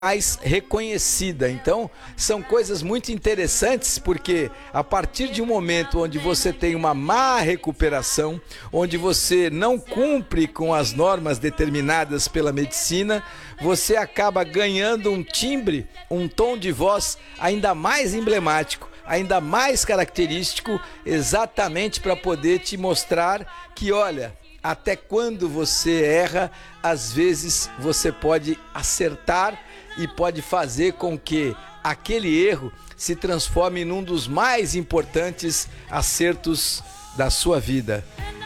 mais reconhecida. Então, são coisas muito interessantes, porque a partir de um momento onde você tem uma má recuperação, onde você não cumpre com as normas determinadas pela medicina, você acaba ganhando um timbre, um tom de voz ainda mais emblemático, ainda mais característico, exatamente para poder te mostrar que, olha, até quando você erra, às vezes você pode acertar e pode fazer com que aquele erro se transforme num dos mais importantes acertos da sua vida.